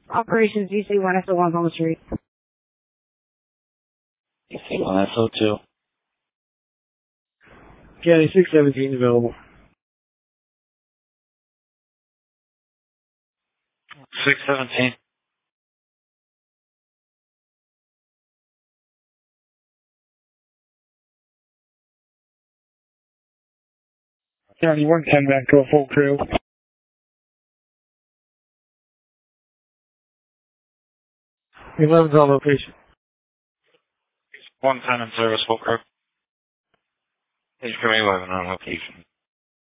Operations DC1 SO1 on the street. DC1 SO2. County 617 available. 617. County 110 back to a full crew. 11's on location. 110 in service, full crew. Page 11 on location.